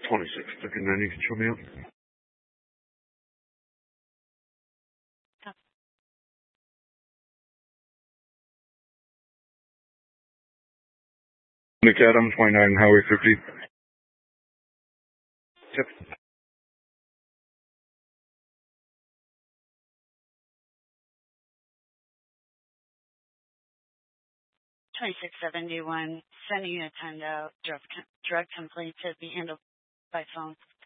2659, you can show me up. McAdams, 29, Highway 50. Yep. 2671, sending a $10 drug complaint to be handled by phone.